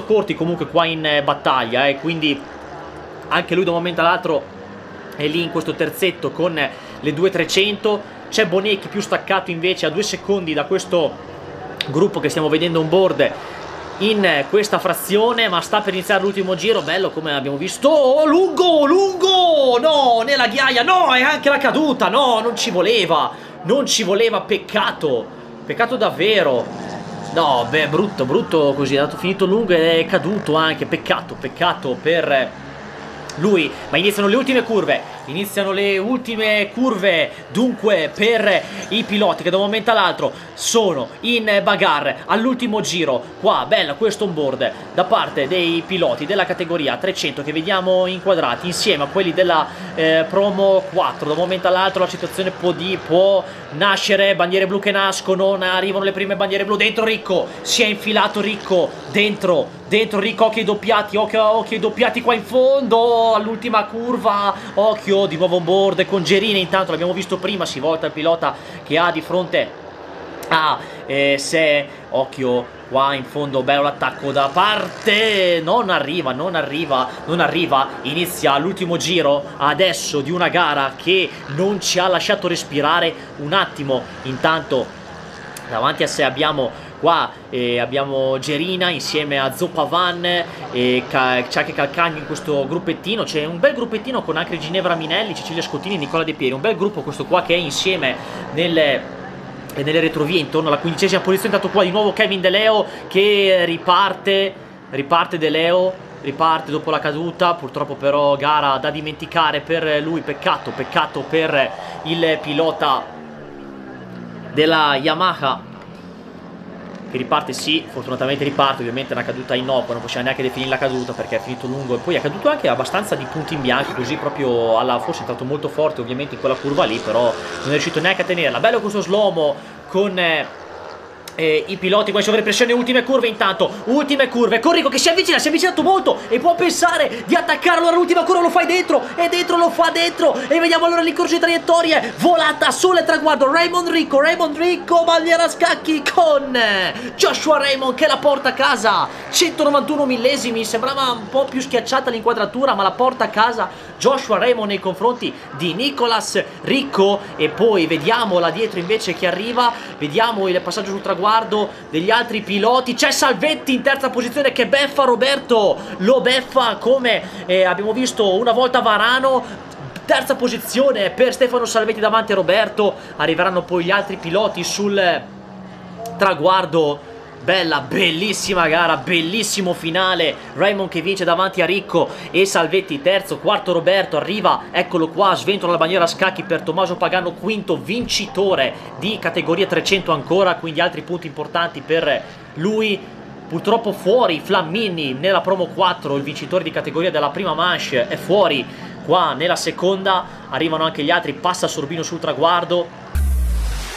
corti comunque qua in battaglia, quindi anche lui da un momento all'altro è lì in questo terzetto con le 2300. C'è Bonecchi più staccato invece a 2 secondi da questo gruppo che stiamo vedendo on board in questa frazione, ma sta per iniziare l'ultimo giro. Bello come abbiamo visto. Oh, lungo, lungo, no, nella ghiaia, no, è anche la caduta, no, non ci voleva, peccato, peccato davvero. No, beh, brutto, brutto così, è dato finito lungo ed è caduto anche, peccato per lui. Ma iniziano le ultime curve, dunque per i piloti che da un momento all'altro sono in bagarre all'ultimo giro. Qua bella questo onboard da parte dei piloti della categoria 300 che vediamo inquadrati insieme a quelli della promo 4. Da un momento all'altro la situazione può nascere, bandiere blu che nascono, arrivano le prime bandiere blu. Dentro Ricco, si è infilato Ricco dentro Ricco, occhi doppiati qua in fondo all'ultima curva, occhio di nuovo on board con Gerina. Intanto l'abbiamo visto prima, si volta il pilota che ha di fronte a se, occhio qua in fondo, bello l'attacco da parte, non arriva, inizia l'ultimo giro adesso di una gara che non ci ha lasciato respirare un attimo. Intanto davanti a sé abbiamo qua abbiamo Gerina insieme a Zopavan e c'è anche Calcagno in questo gruppettino. C'è un bel gruppettino con anche Ginevra Minelli, Cecilia Scottini e Nicola De Pieri. Un bel gruppo questo qua che è insieme nelle retrovie intorno alla 15ª posizione. Intanto qua di nuovo Kevin De Leo che riparte De Leo, riparte dopo la caduta. Purtroppo però gara da dimenticare per lui, peccato per il pilota della Yamaha che riparte. Sì, fortunatamente riparte, ovviamente è una caduta innocua, non possiamo neanche definire la caduta perché è finito lungo e poi è caduto anche abbastanza di punti in bianco, così proprio forse è entrato molto forte ovviamente in quella curva lì, però non è riuscito neanche a tenerla. Bello questo slow-mo con i piloti qua in sovraimpressione. Ultime curve intanto, con Ricco che si è avvicinato molto e può pensare di attaccare. Allora l'ultima curva lo fa dentro lo fa dentro e vediamo allora l'incorso di traiettorie, volata sul traguardo. Raymond Ricco, bandiera a scacchi con Joshua Raymond che la porta a casa, 191 millesimi, sembrava un po' più schiacciata l'inquadratura ma la porta a casa Joshua Raymond nei confronti di Nicolas Ricco. E poi vediamo là dietro invece che arriva, vediamo il passaggio sul traguardo degli altri piloti. C'è Salvetti in terza posizione che beffa Roberto, lo beffa come abbiamo visto una volta Varano. Terza posizione per Stefano Salvetti davanti a Roberto. Arriveranno poi gli altri piloti sul traguardo. Bella, bellissima gara, bellissimo finale. Raymond che vince davanti a Ricco e Salvetti terzo, quarto Roberto, arriva, eccolo qua, sventola la bandiera a scacchi per Tommaso Pagano, quinto vincitore di categoria 300 ancora, quindi altri punti importanti per lui. Purtroppo fuori Flammini nella promo 4, il vincitore di categoria della prima manche è fuori qua nella seconda. Arrivano anche gli altri, passa Sorbino sul traguardo.